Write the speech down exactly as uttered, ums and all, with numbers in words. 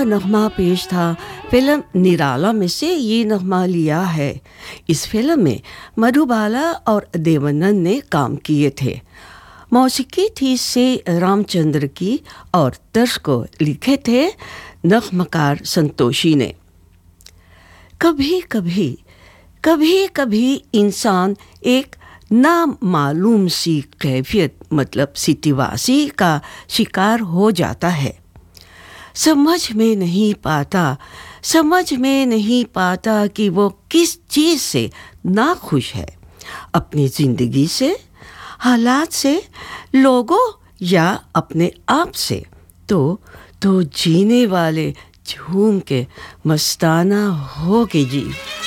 नगमा पेश था फिल्म निराला में से ये नगमा लिया है। इस फिल्म में मधुबाला और देवानंद ने काम किए थे। मौसीकी थी से रामचंद्र की और तर्ज को लिखे थे नगमकार संतोषी ने। कभी कभी कभी कभी इंसान एक नामालूम सी कैफियत मतलब सितिवासी का शिकार हो जाता है। समझ में नहीं पाता समझ में नहीं पाता कि वो किस चीज़ से नाखुश है, अपनी ज़िंदगी से, हालात से, लोगों या अपने आप से। तो तो जीने वाले झूम के मस्ताना हो के जी।